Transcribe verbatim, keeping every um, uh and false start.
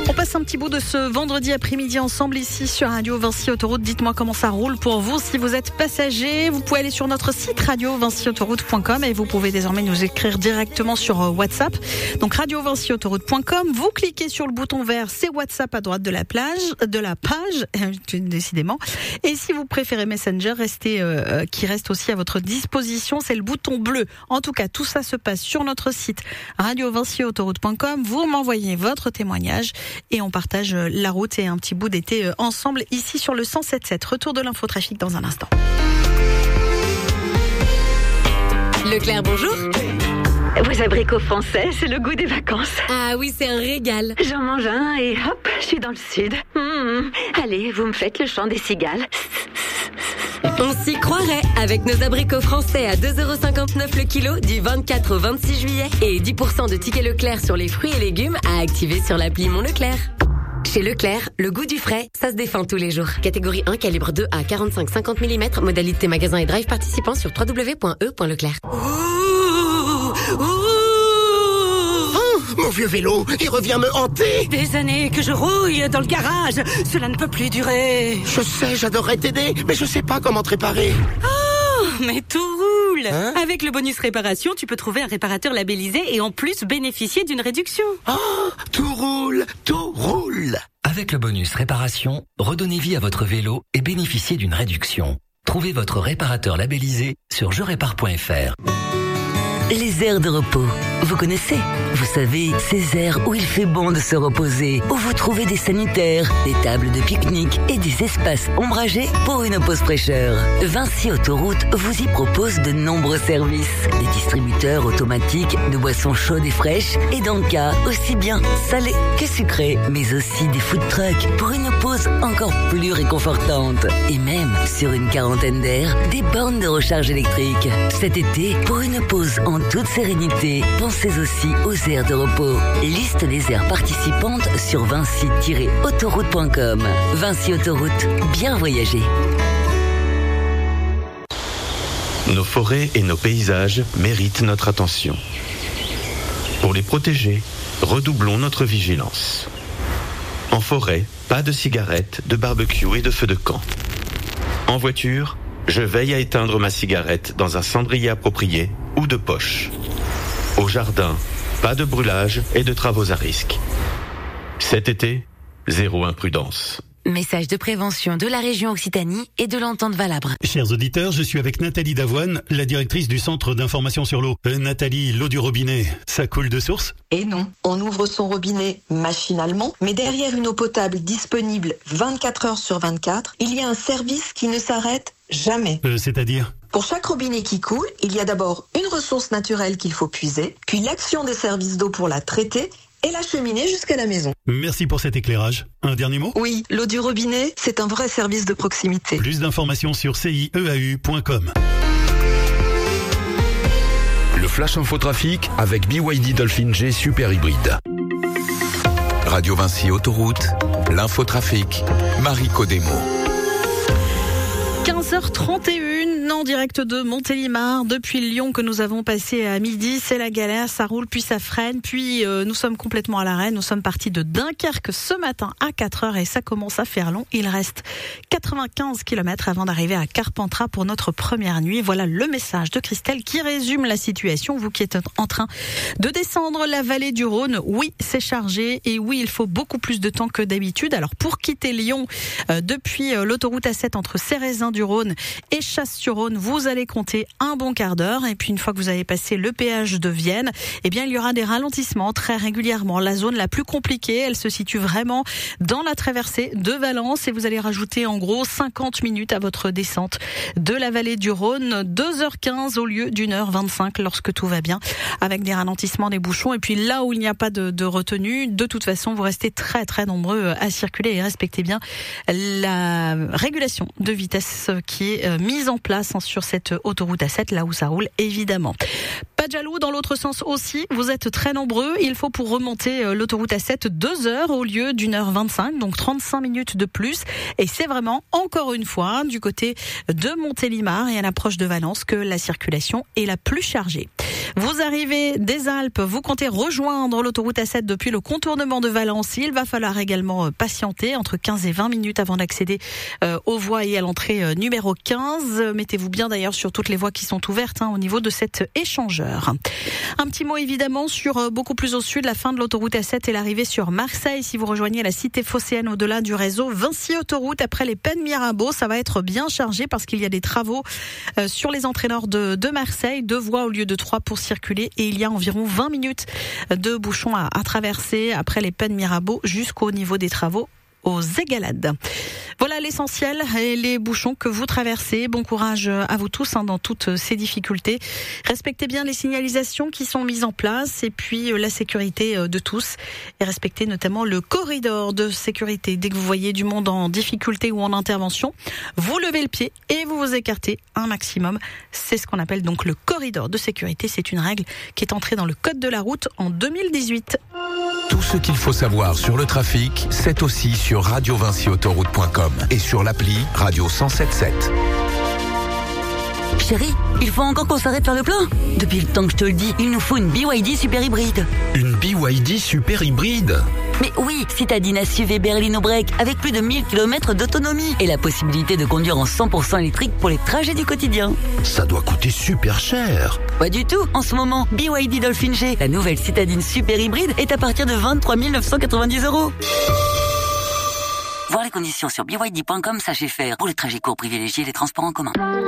On passe un petit bout de ce vendredi après-midi ensemble ici sur Radio Vinci Autoroute. Dites-moi comment ça roule pour vous. Si vous êtes passager, vous pouvez aller sur notre site radio vinci autoroute point com et vous pouvez désormais nous écrire directement sur WhatsApp. Donc radio vinci autoroute point com. Vous cliquez sur le bouton vert, c'est WhatsApp à droite de la plage, de la page, décidément. Et si vous préférez Messenger, restez, euh, qui reste aussi à votre disposition, c'est le bouton bleu. En tout cas, tout ça se passe sur notre site radio vinci autoroute point com. Vous m'envoyez votre témoignage et on partage la route et un petit bout d'été ensemble ici sur le cent sept virgule sept. Retour de l'infotrafic dans un instant. Leclerc, bonjour. Vos abricots français, c'est le goût des vacances. Ah oui, c'est un régal. J'en mange un et hop, je suis dans le sud. Mmh. Allez, vous me faites le chant des cigales. On s'y croirait avec nos abricots français à deux euros cinquante-neuf le kilo du vingt-quatre au vingt-six juillet et dix pour cent de tickets Leclerc sur les fruits et légumes à activer sur l'appli Mon Leclerc. Chez Leclerc, le goût du frais, ça se défend tous les jours. Catégorie un, calibre deux à quarante-cinq cinquante millimètres, modalité magasin et drive participant sur w w w point e point leclerc. Ouh, ouh. Mon vieux vélo, il revient me hanter. Des années que je rouille dans le garage, cela ne peut plus durer. Je sais, j'adorerais t'aider, mais je sais pas comment te réparer. Oh, mais tout roule. Hein? Avec le bonus réparation, tu peux trouver un réparateur labellisé et en plus bénéficier d'une réduction. Oh, tout roule, tout roule. Avec le bonus réparation, redonnez vie à votre vélo et bénéficiez d'une réduction. Trouvez votre réparateur labellisé sur je répare point f r. Les aires de repos, vous connaissez? Vous savez, ces aires où il fait bon de se reposer, où vous trouvez des sanitaires, des tables de pique-nique et des espaces ombragés pour une pause fraîcheur. Vinci Autoroute vous y propose de nombreux services. Des distributeurs automatiques de boissons chaudes et fraîches et dans le cas aussi bien salées que sucrées, mais aussi des food trucks pour une pause encore plus réconfortante. Et même, sur une quarantaine d'aires, des bornes de recharge électrique. Cet été, pour une pause en En toute sérénité, pensez aussi aux aires de repos. Liste des aires participantes sur vinci tiret autoroute point com. Vinci Autoroute, bien voyager. Nos forêts et nos paysages méritent notre attention. Pour les protéger, redoublons notre vigilance. En forêt, pas de cigarettes, de barbecue et de feux de camp. En voiture, je veille à éteindre ma cigarette dans un cendrier approprié ou de poche. Au jardin, pas de brûlage et de travaux à risque. Cet été, zéro imprudence. Message de prévention de la région Occitanie et de l'Entente Valabre. Chers auditeurs, je suis avec Nathalie Davoine, la directrice du Centre d'information sur l'eau. Euh, Nathalie, l'eau du robinet, ça coule de source? Et non, on ouvre son robinet machinalement, mais derrière une eau potable disponible vingt-quatre heures sur vingt-quatre, il y a un service qui ne s'arrête jamais. Euh, c'est-à-dire? Pour chaque robinet qui coule, il y a d'abord une ressource naturelle qu'il faut puiser, puis l'action des services d'eau pour la traiter et l'acheminer jusqu'à la maison. Merci pour cet éclairage. Un dernier mot? Oui, l'eau du robinet, c'est un vrai service de proximité. Plus d'informations sur c i e a u point com. Le Flash Infotrafic avec B Y D Dolphin G Super Hybride. Radio Vinci Autoroute, l'infotrafic, Marie Codemo. quinze heures trente et une en direct de Montélimar depuis Lyon que nous avons passé à midi. C'est la galère, ça roule puis ça freine, puis euh, nous sommes complètement à l'arrêt. Nous sommes partis de Dunkerque ce matin à quatre heures et ça commence à faire long. Il reste quatre-vingt-quinze kilomètres avant d'arriver à Carpentras pour notre première nuit. Voilà le message de Christelle qui résume la situation. Vous qui êtes en train de descendre la vallée du Rhône, oui, c'est chargé et oui, il faut beaucoup plus de temps que d'habitude. Alors pour quitter Lyon euh, depuis euh, l'autoroute A sept entre Cérézin-du-Rhône et Chasse-sur-Rhône, vous allez compter un bon quart d'heure et puis une fois que vous avez passé le péage de Vienne, eh bien il y aura des ralentissements très régulièrement. La zone la plus compliquée, elle se situe vraiment dans la traversée de Valence et vous allez rajouter en gros cinquante minutes à votre descente de la vallée du Rhône, deux heures quinze au lieu d'une heure vingt-cinq lorsque tout va bien, avec des ralentissements, des bouchons et puis là où il n'y a pas de, de retenue, de toute façon vous restez très très nombreux à circuler et respectez bien la régulation de vitesse qui est mise en place sur cette autoroute A sept, là où ça roule évidemment. Pas de jaloux dans l'autre sens aussi, vous êtes très nombreux, il faut pour remonter l'autoroute A sept deux heures au lieu d'une heure vingt-cinq, donc trente-cinq minutes de plus et c'est vraiment encore une fois du côté de Montélimar et à l'approche de Valence que la circulation est la plus chargée. Vous arrivez des Alpes, vous comptez rejoindre l'autoroute A sept depuis le contournement de Valence. Il va falloir également patienter entre quinze et vingt minutes avant d'accéder euh, aux voies et à l'entrée euh, numéro quinze. Mettez-vous bien d'ailleurs sur toutes les voies qui sont ouvertes hein, au niveau de cet échangeur. Un petit mot évidemment sur euh, beaucoup plus au sud, la fin de l'autoroute A sept et l'arrivée sur Marseille. Si vous rejoignez la cité phocéenne au-delà du réseau Vinci Autoroute, après les Pennes Mirabeau, ça va être bien chargé parce qu'il y a des travaux euh, sur les entrées nord de, de Marseille. Deux voies au lieu de trois pour circuler et il y a environ vingt minutes de bouchons à, à traverser après les Pennes Mirabeau jusqu'au niveau des travaux aux Égalades. Voilà l'essentiel et les bouchons que vous traversez. Bon courage à vous tous hein, dans toutes ces difficultés. Respectez bien les signalisations qui sont mises en place et puis la sécurité de tous. Et respectez notamment le corridor de sécurité. Dès que vous voyez du monde en difficulté ou en intervention, vous levez le pied et vous vous écartez un maximum. C'est ce qu'on appelle donc le corridor de sécurité. C'est une règle qui est entrée dans le code de la route en deux mille dix-huit. Tout ce qu'il faut savoir sur le trafic, c'est aussi sur radio vinci autoroute point com et sur l'appli Radio cent sept sept. Chérie, il faut encore qu'on s'arrête faire le plein. Depuis le temps que je te le dis, il nous faut une B Y D super hybride. Une B Y D super hybride? Mais oui, citadine S U V Berlino Break avec plus de mille kilomètres d'autonomie et la possibilité de conduire en cent pour cent électrique pour les trajets du quotidien. Ça doit coûter super cher. Pas du tout. En ce moment, B Y D Dolphin G, la nouvelle citadine super hybride, est à partir de vingt-trois mille neuf cent quatre-vingt-dix euros. Voir les conditions sur b y d point com, sachez faire. Pour les trajets courts privilégiés, les transports en commun.